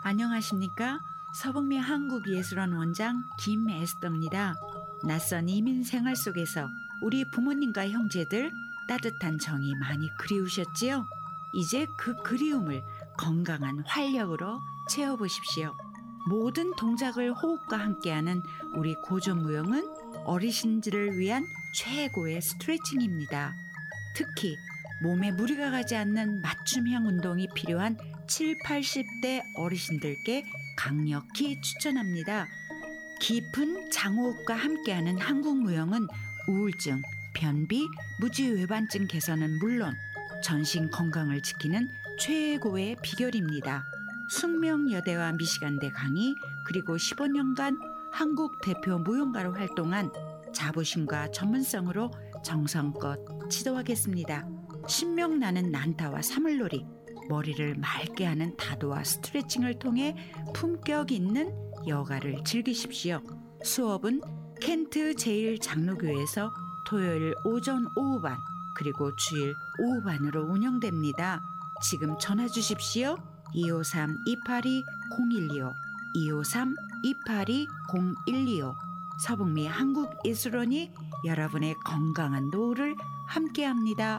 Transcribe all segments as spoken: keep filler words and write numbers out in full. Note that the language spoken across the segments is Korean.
안녕하십니까? 서북미 한국예술원 원장 김애스더입니다. 낯선 이민 생활 속에서 우리 부모님과 형제들 따뜻한 정이 많이 그리우셨지요? 이제 그 그리움을 건강한 활력으로 채워보십시오. 모든 동작을 호흡과 함께하는 우리 고전무용은 어르신들을 위한 최고의 스트레칭입니다. 특히 몸에 무리가 가지 않는 맞춤형 운동이 필요한 칠, 팔십 대 어르신들께 강력히 추천합니다. 깊은 장호흡과 함께하는 한국무용은 우울증, 변비, 무지외반증 개선은 물론 전신 건강을 지키는 최고의 비결입니다. 숙명여대와 미시간대 강의 그리고 십오 년간 한국 대표 무용가로 활동한 자부심과 전문성으로 정성껏 지도하겠습니다. 신명나는 난타와 사물놀이, 머리를 맑게 하는 다도와 스트레칭을 통해 품격 있는 여가를 즐기십시오. 수업은 켄트 제일 장로교회에서 토요일 오전 오후반 그리고 주일 오후반으로 운영됩니다. 지금 전화 주십시오. 이오삼 이팔이 공일이오 이오삼 이팔이 공일이오 서북미 한국예술원이 여러분의 건강한 노후를 함께합니다.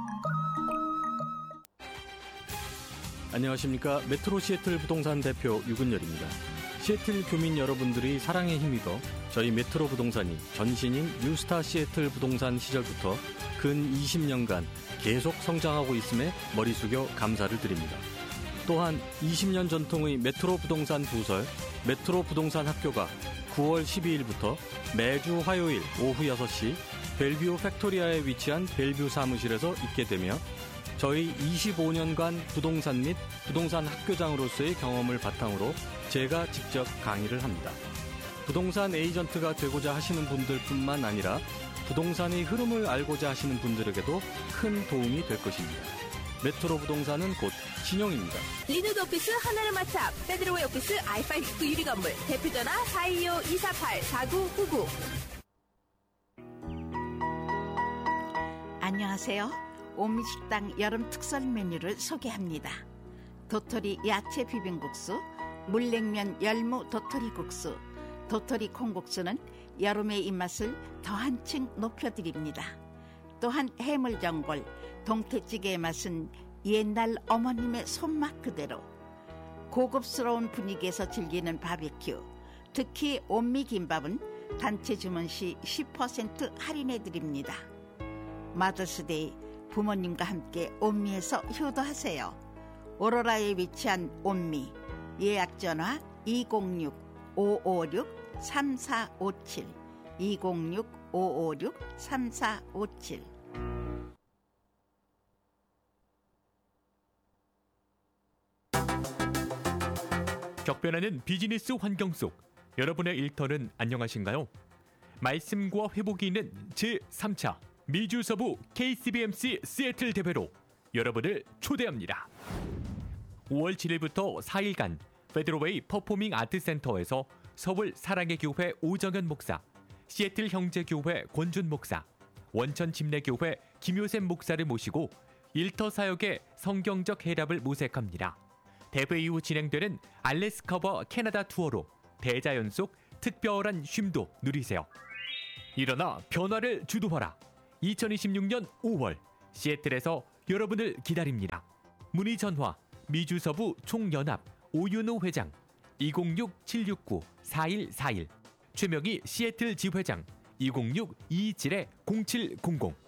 안녕하십니까. 메트로 시애틀 부동산 대표 유근열입니다. 시애틀 교민 여러분들이 사랑에 힘입어 저희 메트로 부동산이 전신인 뉴스타 시애틀 부동산 시절부터 근 이십 년간 계속 성장하고 있음에 머리 숙여 감사를 드립니다. 또한 이십 년 전통의 메트로 부동산 부설 메트로 부동산 학교가 구월 십이일부터 매주 화요일 오후 여섯 시 벨뷰 팩토리아에 위치한 벨뷰 사무실에서 있게 되며 저희 이십오 년간 부동산 및 부동산 학교장으로서의 경험을 바탕으로 제가 직접 강의를 합니다. 부동산 에이전트가 되고자 하시는 분들뿐만 아니라 부동산의 흐름을 알고자 하시는 분들에게도 큰 도움이 될 것입니다. 메트로 부동산은 곧 신용입니다. 리누드 오피스 하나르마트 앞 페드로웨이 오피스 아이파이브십구 유리건물 대표전화 사이오 이사팔 사구구구. 안녕하세요. 오미식당 여름 특설 메뉴를 소개합니다. 도토리 야채 비빔국수, 물냉면 열무 도토리국수, 도토리 콩국수는 여름의 입맛을 더 한층 높여드립니다. 또한 해물전골, 동태찌개의 맛은 옛날 어머님의 손맛 그대로. 고급스러운 분위기에서 즐기는 바비큐, 특히 온미김밥은 단체 주문 시 십 퍼센트 할인해드립니다. 마더스데이 부모님과 함께 온미에서 효도하세요. 오로라에 위치한 온미, 예약전화 이공육 오오육 삼사오칠 이공육 오오육 삼사오칠. 격변하는 비즈니스 환경 속 여러분의 일터는 안녕하신가요? 말씀과 회복이 있는 제삼 차 미주 서부 케이씨비엠씨 시애틀 대회로 여러분을 초대합니다. 오월 칠일부터 사일간 페드로웨이 퍼포밍 아트 센터에서 서울 사랑의 교회 오정현 목사, 시애틀 형제교회 권준 목사, 원천 침례교회 김효샘 목사를 모시고 일터 사역의 성경적 해답을 모색합니다. 대회 이후 진행되는 알래스카와 캐나다 투어로 대자연 속 특별한 쉼도 누리세요. 일어나 변화를 주도하라. 이천이십육 년 오월 시애틀에서 여러분을 기다립니다. 문의 전화 미주서부 총연합 오윤호 회장 이공육 칠육구 사일사일, 최명희 시애틀 지회장 이공육 이이칠 공칠공공.